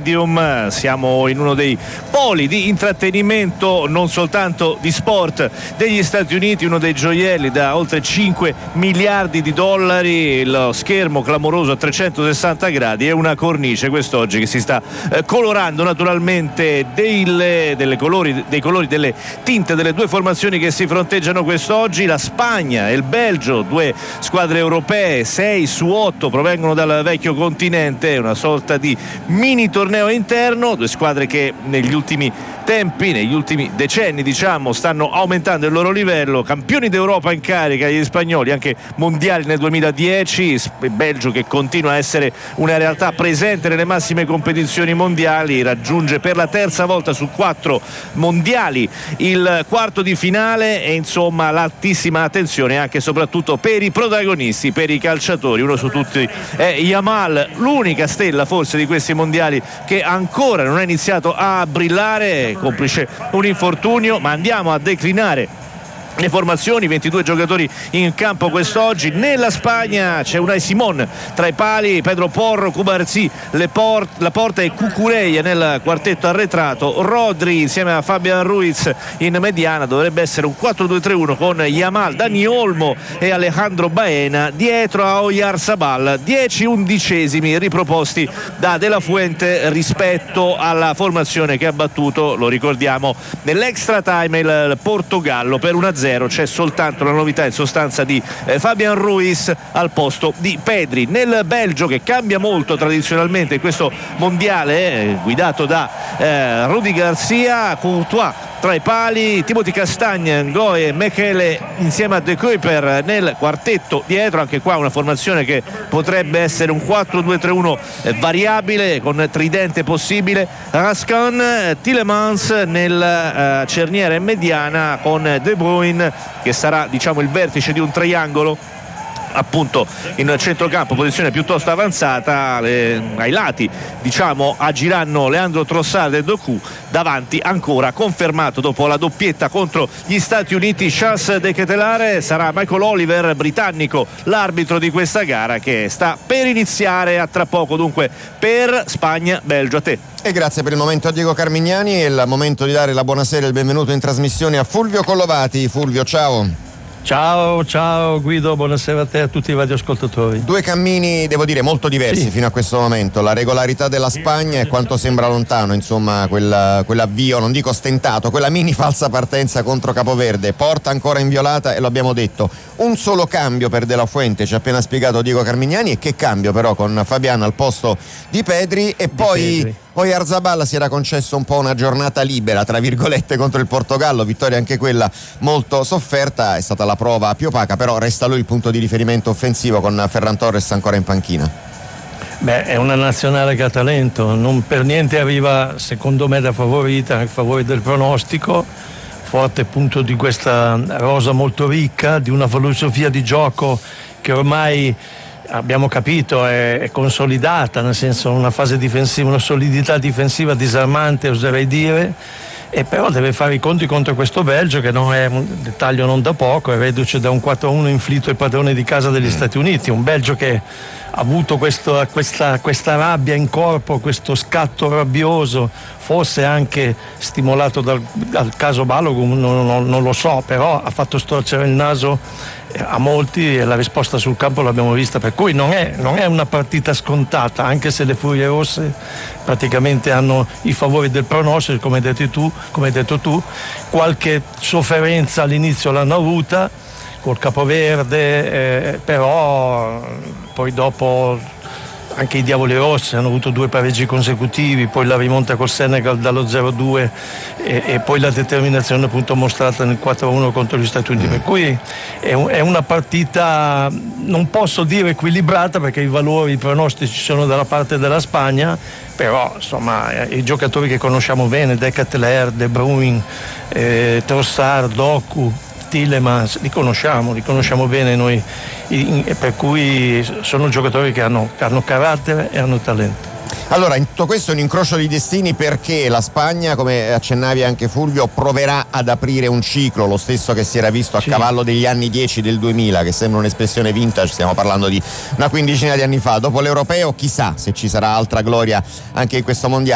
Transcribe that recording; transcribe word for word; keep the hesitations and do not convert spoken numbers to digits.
Stadium. Siamo in uno dei poli di intrattenimento, non soltanto di sport, degli Stati Uniti, uno dei gioielli da oltre cinque miliardi di dollari, lo schermo clamoroso a trecentosessanta gradi e una cornice quest'oggi che si sta eh, colorando naturalmente delle, delle colori, dei colori delle tinte delle due formazioni che si fronteggiano quest'oggi. La Spagna e il Belgio, due squadre europee, sei su otto provengono dal vecchio continente, una sorta di mini torneo interno, due squadre che negli ultimi tempi, negli ultimi decenni diciamo, stanno aumentando il loro livello, campioni d'Europa in carica gli spagnoli, anche mondiali nel duemiladieci, il Belgio che continua a essere una realtà presente nelle massime competizioni mondiali, raggiunge per la terza volta su quattro mondiali il quarto di finale e insomma l'altissima attenzione anche e soprattutto per i protagonisti, per i calciatori. Uno su tutti è Yamal, l'unica stella forse di questi mondiali che ancora non ha iniziato a brillare, complice un infortunio, ma andiamo a declinare le formazioni. ventidue giocatori in campo quest'oggi. Nella Spagna c'è Unai Simón tra i pali, Pedro Porro, Cubarsí, Laporta e Cucurella nel quartetto arretrato, Rodri insieme a Fabián Ruiz in mediana. Dovrebbe essere un quattro due tre uno con Yamal, Dani Olmo e Alejandro Baena dietro a Oyarzabal. Dieci undicesimi riproposti da De La Fuente rispetto alla formazione che ha battuto, lo ricordiamo, nell'extra time il Portogallo per uno a zero. C'è soltanto la novità in sostanza di eh, Fabián Ruiz al posto di Pedri. Nel Belgio, che cambia molto tradizionalmente in questo mondiale, eh, guidato da eh, Rudi Garcia, Courtois tra i pali, Timothy Castagne, Ngoe e Mechele insieme a De Kuyper nel quartetto dietro. Anche qua una formazione che potrebbe essere un quattro due tre uno eh, variabile con tridente possibile. Rascan, Tielemans nel eh, cerniera in mediana con De Bruyne che sarà diciamo il vertice di un triangolo appunto in centrocampo, posizione piuttosto avanzata. Le, ai lati diciamo agiranno Leandro Trossard e Doku, davanti ancora confermato dopo la doppietta contro gli Stati Uniti Charles De Ketelaere. Sarà Michael Oliver, britannico, l'arbitro di questa gara che sta per iniziare a tra poco. Dunque per Spagna-Belgio. A te. E grazie per il momento a Diego Carmignani. È il momento di dare la buonasera e il benvenuto in trasmissione a Fulvio Collovati. Fulvio, ciao. Ciao, ciao Guido, buonasera a te e a tutti i radioascoltatori. Due cammini, devo dire, molto diversi sì. fino a questo momento. La regolarità della Spagna e quanto sembra lontano, insomma, quel, quell'avvio, non dico stentato, quella mini falsa partenza contro Capoverde. Porta ancora inviolata e lo abbiamo detto. Un solo cambio per De La Fuente, ci ha appena spiegato Diego Carmignani, e che cambio però con Fabián al posto di Pedri. E di poi... Pedri. Poi Oyarzabal si era concesso un po' una giornata libera, tra virgolette, contro il Portogallo, vittoria anche quella molto sofferta, è stata la prova più opaca, però resta lui il punto di riferimento offensivo con Ferran Torres ancora in panchina. Beh, è una nazionale che ha talento, non per niente arriva secondo me da favorita, a favore del pronostico, forte appunto di questa rosa molto ricca, di una filosofia di gioco che ormai abbiamo capito è, è consolidata, nel senso una fase difensiva, una solidità difensiva disarmante oserei dire, e però deve fare i conti contro questo Belgio che non è un dettaglio non da poco, è reduce da un quattro a uno inflitto ai padroni di casa degli Stati Uniti, un Belgio che ha avuto questo, questa, questa rabbia in corpo, questo scatto rabbioso, forse anche stimolato dal, dal caso Balogun, non, non, non lo so, però ha fatto storcere il naso a molti e la risposta sul campo l'abbiamo vista, per cui non è, non è una partita scontata, anche se le Furie Rosse praticamente hanno i favori del pronostico, come hai detto tu, come hai detto tu. Qualche sofferenza all'inizio l'hanno avuta col Capoverde, eh, però poi dopo anche i Diavoli Rossi hanno avuto due pareggi consecutivi, poi la rimonta col Senegal dallo zero due e, e poi la determinazione appunto mostrata nel quattro a uno contro gli Stati Uniti, per cui è, un, è una partita, non posso dire equilibrata perché i valori, i pronostici sono dalla parte della Spagna, però insomma i giocatori che conosciamo bene, De Ketelaere, De Bruyne, eh, Trossard, Doku, Tielemans, li conosciamo, li conosciamo bene noi, per cui sono giocatori che hanno, che hanno carattere e hanno talento. Allora, in tutto questo è un incrocio di destini, perché la Spagna, come accennavi anche Fulvio, proverà ad aprire un ciclo, lo stesso che si era visto a sì. cavallo degli anni dieci del duemila, che sembra un'espressione vintage, stiamo parlando di una quindicina di anni fa. Dopo l'Europeo chissà se ci sarà altra gloria anche in questo mondiale.